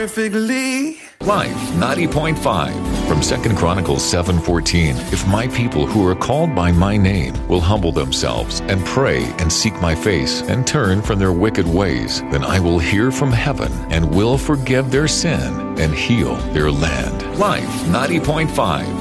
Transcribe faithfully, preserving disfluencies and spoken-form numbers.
Perfectly. Life ninety point five from Second Chronicles seven fourteen. If my people who are called by my name will humble themselves and pray and seek my face and turn from their wicked ways, then I will hear from heaven and will forgive their sin and heal their land. Life ninety point five.